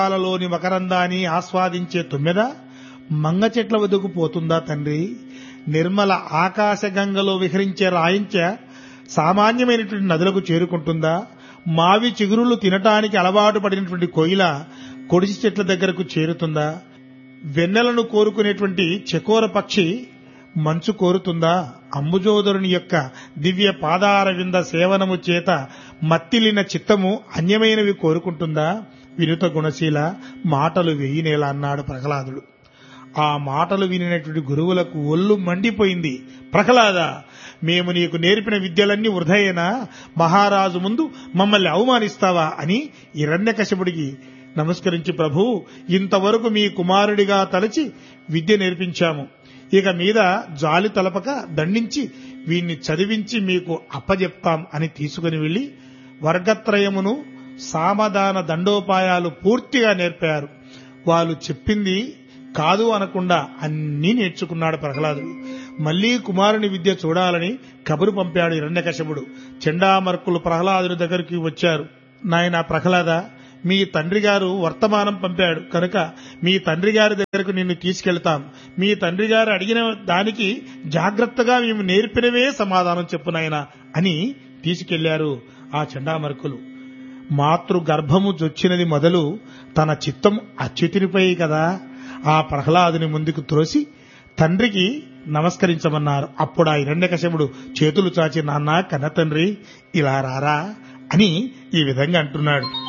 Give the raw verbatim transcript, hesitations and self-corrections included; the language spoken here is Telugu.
లోని మకరందాన్ని ఆస్వాదించే తుమ్మెద మంగ చెట్ల వద్దకు పోతుందా తండ్రి? నిర్మల ఆకాశ గంగలో విహరించే రాయించ సామాన్యమైనటువంటి నదులకు చేరుకుంటుందా? మావి చిగురులు తినటానికి అలవాటు పడినటువంటి కోయిల కొడిసి చెట్ల దగ్గరకు చేరుతుందా? వెన్నెలను కోరుకునేటువంటి చకోర పక్షి మంచు కోరుతుందా? అంబుజోదరుని యొక్క దివ్య పాదార వింద సేవనము చేత మత్తిలిన చిత్తము అన్యమైనవి కోరుకుంటుందా? వినుత గుణశీల మాటలు వెయ్యినేలా అన్నాడు ప్రహ్లాదుడు. ఆ మాటలు వినినటువంటి గురువులకు ఒళ్ళు మండిపోయింది. ప్రహ్లాద, మేము నీకు నేర్పిన విద్యలన్నీ వృధయేనా? మహారాజు ముందు మమ్మల్ని అవమానిస్తావా అని హిరణ్యకశిపుడికి నమస్కరించి, ప్రభు, ఇంతవరకు మీ కుమారుడిగా తలచి విద్య నేర్పించాము. ఇక మీద జాలి తలపక దండించి వీణ్ణి చదివించి మీకు అప్పజెప్తాం అని తీసుకుని వెళ్లి వర్గత్రయమును సామధాన దండోపాయాలు పూర్తిగా నేర్పారు. వాళ్ళు చెప్పింది కాదు అనకుండా అన్నీ నేర్చుకున్నాడు ప్రహ్లాదుడు. మళ్లీ కుమారుని విద్య చూడాలని కబురు పంపాడు హిరణ్యకశిపుడు. చండామర్కులు ప్రహ్లాదుని దగ్గరికి వచ్చారు. నాయన ప్రహ్లాద, మీ తండ్రి గారు వర్తమానం పంపాడు కనుక మీ తండ్రి గారి దగ్గరకు నిన్ను తీసుకెళ్తాం. మీ తండ్రి గారు అడిగిన దానికి జాగ్రత్తగా మేము నేర్పినవే సమాధానం చెప్పు నాయన అని తీసుకెళ్లారు ఆ చండామర్కులు. మాతృ గర్భము జొచ్చినది మొదలు తన చిత్తం అచ్యుతునిపై కదా ఆ ప్రహ్లాదుని ముందుకు త్రోసి తండ్రికి నమస్కరించమన్నారు. అప్పుడు ఆ హిరణ్యకశిపుడు చేతులు చాచి, నాన్న కన్న తండ్రి ఇలా రారా అని ఈ విధంగా అంటున్నాడు.